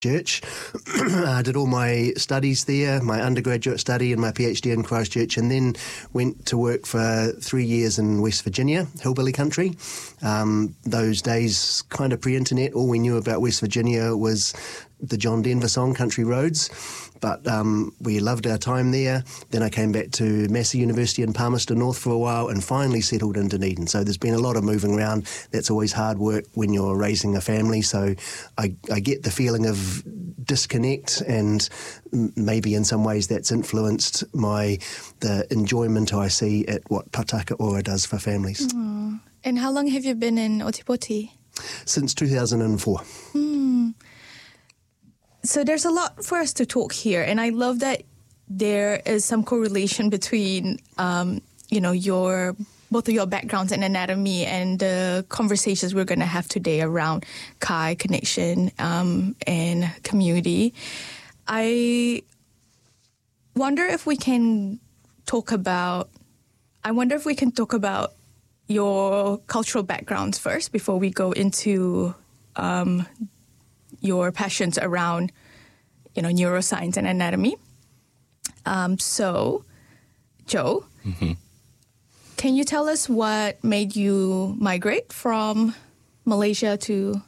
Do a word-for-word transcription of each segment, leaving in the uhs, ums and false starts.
Church. I did all my studies there, my undergraduate study and my PhD in Christchurch, and then went to work for three years in West Virginia, hillbilly country. Um, those days, kind of pre-internet, all we knew about West Virginia was the John Denver song, Country Roads. But um, we loved our time there. Then I came back to Massey University in Palmerston North for a while and finally settled in Dunedin. So there's been a lot of moving around. That's always hard work when you're raising a family. So I, I get the feeling of disconnect, and maybe in some ways that's influenced my the enjoyment I see at what Pataka Ora does for families. Aww. And how long have you been in Otipoti? Since two thousand four. Hmm. So there's a lot for us to talk here, and I love that there is some correlation between, um, you know, your both of your backgrounds in anatomy and the conversations we're going to have today around Kai connection um, and community. I wonder if we can talk about. I wonder if we can talk about your cultural backgrounds first before we go into um, your passions around, you know, neuroscience and anatomy. Um, so, Joe, mm-hmm. can you tell us what made you migrate from Malaysia to,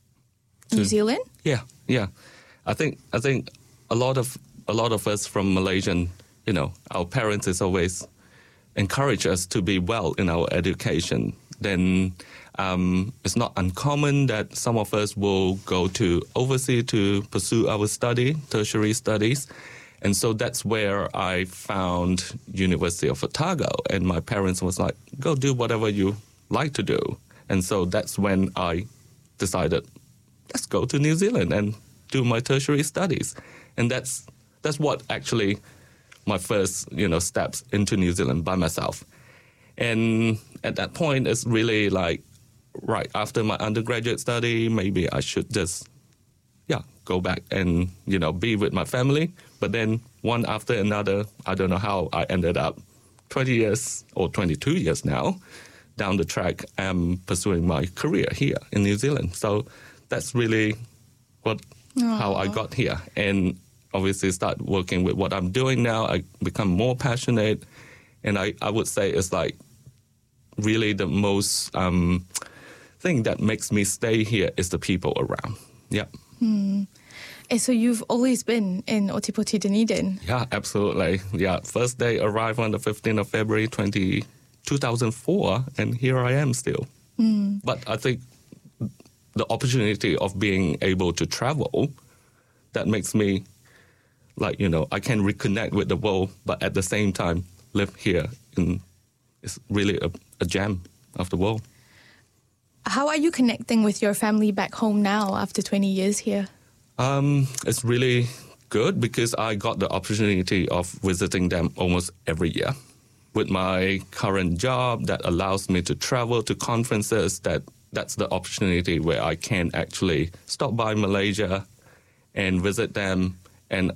to New Zealand? Yeah, yeah. I think I think a lot of a lot of us from Malaysian, you know, our parents is always encourage us to be well in our education. Then um, it's not uncommon that some of us will go to overseas to pursue our study, tertiary studies. And so that's where I found University of Otago. And my parents was like, go do whatever you like to do. And so that's when I decided, let's go to New Zealand and do my tertiary studies. And that's that's what actually my first, you know, steps into New Zealand by myself. And at that point, it's really like, right, after my undergraduate study, maybe I should just, yeah, go back and, you know, be with my family. But then one after another, I don't know how I ended up twenty years or twenty-two years now down the track um, pursuing my career here in New Zealand. So that's really what Aww. how I got here. And obviously start working with what I'm doing now. I become more passionate. And I, I would say it's like really the most um, thing that makes me stay here is the people around. Yeah. Hmm. And so you've always been in Otipoti, Dunedin? Yeah, absolutely. Yeah, first day arrived on the fifteenth of February two thousand four, and here I am still. Mm. But I think the opportunity of being able to travel, that makes me like, you know, I can reconnect with the world, but at the same time live here. In, it's really a, a gem of the world. How are you connecting with your family back home now after twenty years here? Um, it's really good because I got the opportunity of visiting them almost every year. With my current job that allows me to travel to conferences, that that's the opportunity where I can actually stop by Malaysia and visit them. And,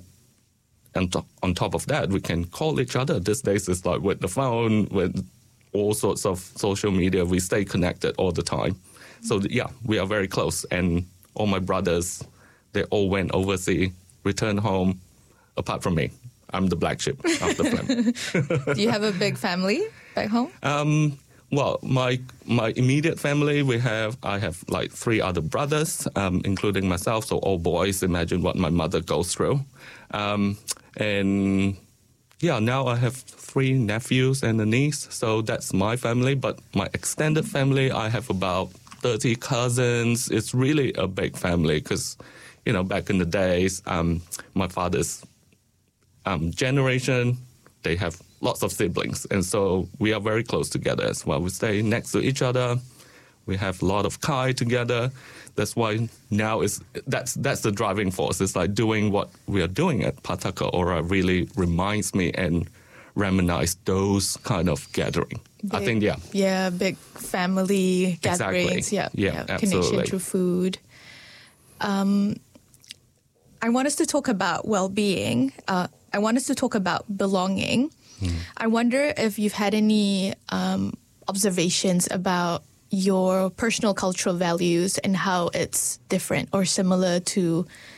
and to, on top of that, we can call each other. These days it's like with the phone, with all sorts of social media, we stay connected all the time. So yeah, we are very close. And all my brothers, they all went overseas, returned home, apart from me. I'm the black sheep of the family. Do you have a big family back home? Um, well, my my immediate family, we have, I have like three other brothers, um, including myself, so all boys. Imagine what my mother goes through. Um, and yeah, now I have three nephews and a niece, so that's my family. But my extended family, I have about thirty cousins. It's really a big family because, you know, back in the days, um, my father's um, generation, they have lots of siblings. And so we are very close together as well. We stay next to each other. We have a lot of kai together. That's why now is that's that's the driving force. It's like doing what we are doing at Pataka Ora really reminds me and reminisce those kind of gathering. Big, I think, yeah. Yeah, big family gatherings. Exactly. Yeah, Yeah, yeah, absolutely. Connection through food. Um, I want us to talk about well-being. Uh, I want us to talk about belonging. Mm. I wonder if you've had any um, observations about your personal cultural values and how it's different or similar to